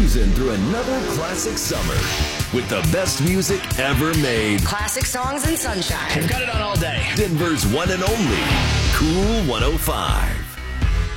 cruising through another classic summer with the best music ever made. Classic songs and sunshine. We've got it on all day. Denver's one and only Cool 105.